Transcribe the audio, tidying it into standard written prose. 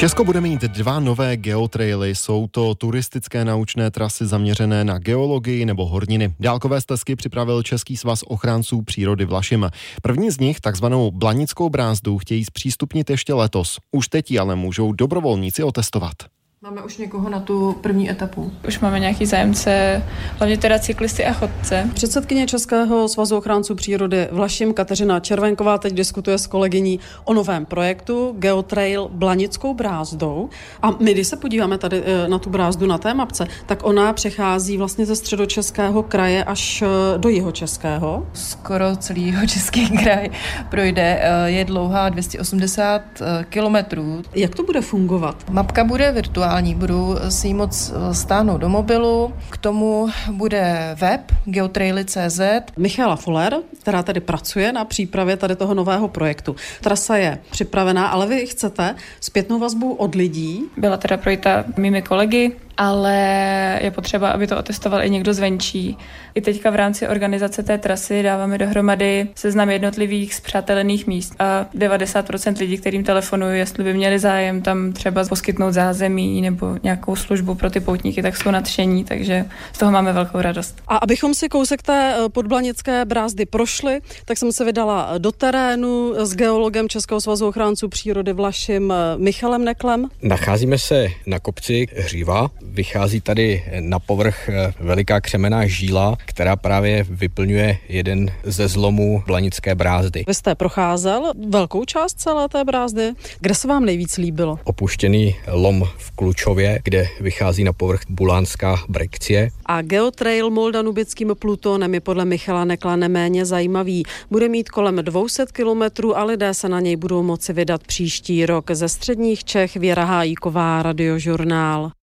Česko bude mít 2 nové geotraily. Jsou to turistické naučné trasy zaměřené na geologii nebo horniny. Dálkové stezky připravil Český svaz ochránců přírody Vlašim. První z nich, takzvanou Blanickou brázdu, chtějí zpřístupnit ještě letos. Už teď ji ale můžou dobrovolníci otestovat. Máme už někoho na tu první etapu? Už máme nějaký zájemce, hlavně teda cyklisty a chodce. Předsedkyně Českého svazu ochránců přírody Vlašim Kateřina Červenková teď diskutuje s kolegyní o novém projektu Geotrail Blanickou brázdou. A my, když se podíváme tady na tu brázdu na té mapce, tak ona přechází vlastně ze Středočeského kraje až do Jihočeského. Skoro celý Jihočeský kraj projde, je dlouhá 280 kilometrů. Jak to bude fungovat? Mapka bude virtuální. Budou si ji moc stáhnout do mobilu. K tomu bude web geotraily.cz. Michaela Fuller, která tady pracuje na přípravě tady toho nového projektu. Trasa je připravená, ale vy chcete zpětnou vazbu od lidí. Byla teda projita mými kolegy, ale je potřeba, aby to otestoval i někdo zvenčí. I teďka v rámci organizace té trasy dáváme dohromady seznam jednotlivých spřátelených míst a 90% lidí, kterým telefonuju, jestli by měli zájem tam třeba poskytnout zázemí nebo nějakou službu pro ty poutníky, tak jsou nadšení, takže z toho máme velkou radost. A abychom si kousek té podblanické brázdy prošli, tak jsem se vydala do terénu s geologem Českého svazu ochránců přírody Vlašim Michalem Neklem. Nacházíme se na kopci Hříva. Vychází tady na povrch veliká křemenná žíla, která právě vyplňuje jeden ze zlomů Blanické brázdy. Vy jste procházel velkou část celé té brázdy. Kde se vám nejvíc líbilo? Opuštěný lom v Klučově, kde vychází na povrch Bulánská brekcie. A geotrail Moldanubickým Plutónem je podle Michala Nekla neméně zajímavý. Bude mít kolem 200 kilometrů a lidé se na něj budou moci vydat příští rok. Ze středních Čech Věra Hájíková, Radiožurnál.